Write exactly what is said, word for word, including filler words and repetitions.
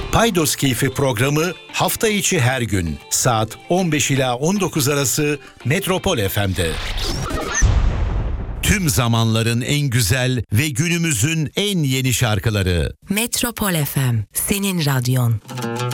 Paydos Keyfi programı hafta içi her gün saat on beş ila on dokuz arası Metropol F M'de. Tüm zamanların en güzel ve günümüzün en yeni şarkıları. Metropol F M, senin radyon.